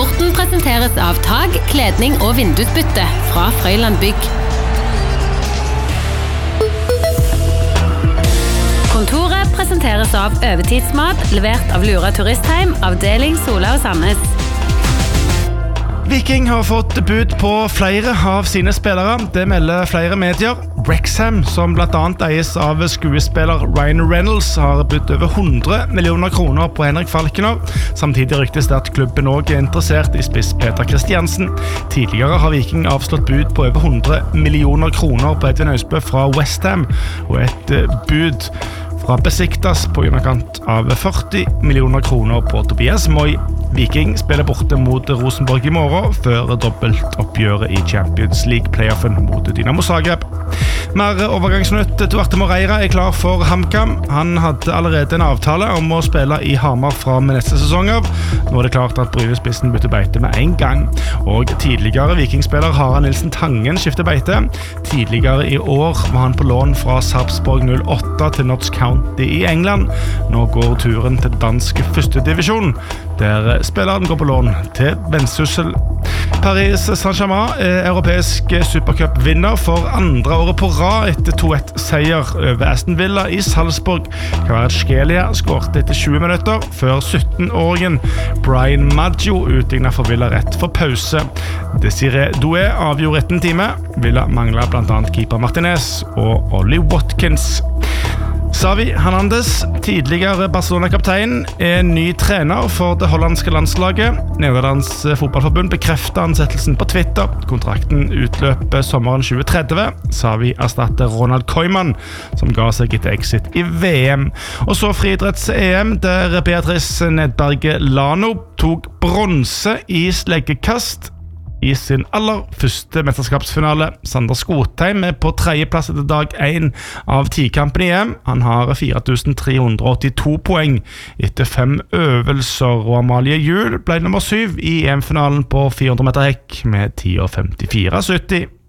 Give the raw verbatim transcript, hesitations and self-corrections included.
Sporten presenteres av tag, kledning og vindusbytte fra Frøyland Bygg. Kontoret presenteres av Øvertidsmat, levert av Lura Turistheim, avdeling Sola og Sandnes. Viking har fått bud på flere av sine spillere. Det melder flere medier. Wrexham, som blant annet eies av skuespiller Ryan Reynolds, har budt over hundre millioner kroner på Henrik Falkner. Samtidig ryktes det at klubben også er interessert i spiss Peter Christiansen. Tidligere har Viking avslått bud på over hundre millioner kroner på Edvin Øysbø fra West Ham, og et bud fra Besiktas på underkant av førti millioner kroner på Tobias Moy. Viking spiller borte mot Rosenborg i morgen, før dobbeltoppgjøret i Champions League-playoffen mot Dynamo Zagreb. Mer overgangsnytt. Duarte Moreira er klar for HamKam. Han hadde allerede en avtale om å spille i Hamar fra neste sesong av. Nå er det klart at Brynespissen bytter beite med en gang. Og tidligere vikingspiller Harald Nilsen Tangen skifter beite. Tidligere i år var han på lån fra Sarpsborg null åtte til Notts County i England. Nå går turen til dansk førstedivisjon, der spilleren går på lån til Vendsyssel. Paris Saint-Germain er europeisk supercup-vinner for andre året på rad etter to ett seier over Aston Villa i Salzburg. Kvaratskhelia skårte etter tjue minutter før sytten-åringen Brian Maggio utlignet for Villa rett for pause. Desiree Doué avgjorde etter en time. Villa manglet blant annet keeper Martinez og Ollie Watkins. Xavi Hernandez, tidligere Barcelona-kaptein, er ny trener for det hollandske landslaget. Nederlands fotballforbund bekrefter ansettelsen på Twitter. Kontrakten utløper sommeren tjue tretti. Xavi erstatter Ronald Koeman, som ga seg etter exit i V M. Og så friidretts-E M, der Beatrice Nedberge Lano tok bronse i sleggekast i sin aller første mesterskapsfinale. Sander Skotheim er på tredjeplass etter dag én av tikampen i E M. Han har fire tusen tre hundre åttito poeng etter fem øvelser, og Amalie Juhl ble nummer syv i E M-finalen på fire hundre meter hekk med ti femtifire sytti.